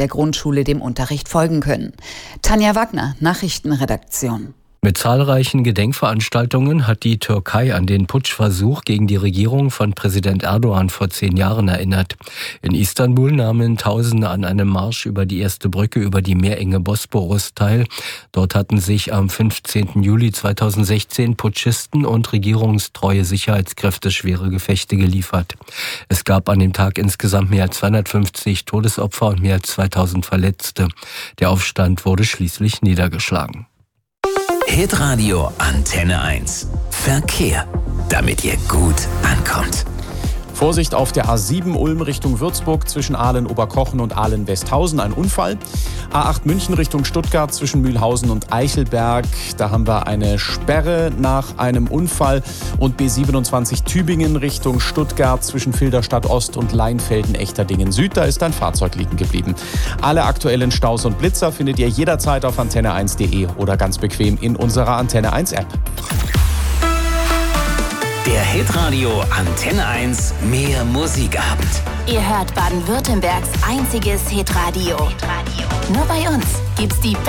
der Grundschule dem Unterricht folgen können. Tanja Wagner, Nachrichtenredaktion. Mit zahlreichen Gedenkveranstaltungen hat die Türkei an den Putschversuch gegen die Regierung von Präsident Erdogan vor 10 Jahren erinnert. In Istanbul nahmen Tausende an einem Marsch über die erste Brücke über die Meerenge Bosporus teil. Dort hatten sich am 15. Juli 2016 Putschisten und regierungstreue Sicherheitskräfte schwere Gefechte geliefert. Es gab an dem Tag insgesamt mehr als 250 Todesopfer und mehr als 2000 Verletzte. Der Aufstand wurde schließlich niedergeschlagen. Hitradio Antenne 1. Verkehr, damit ihr gut ankommt. Vorsicht auf der A7 Ulm Richtung Würzburg zwischen Aalen-Oberkochen und Aalen-Westhausen. Ein Unfall. A8 München Richtung Stuttgart zwischen Mühlhausen und Eichelberg. Da haben wir eine Sperre nach einem Unfall. Und B27 Tübingen Richtung Stuttgart zwischen Filderstadt Ost und Leinfelden-Echterdingen Süd. Da ist ein Fahrzeug liegen geblieben. Alle aktuellen Staus und Blitzer findet ihr jederzeit auf antenne1.de oder ganz bequem in unserer Antenne 1 App. Der Hitradio Antenne 1 Mehr Musikabend. Ihr hört Baden-Württembergs einziges Hitradio. Nur bei uns gibt's die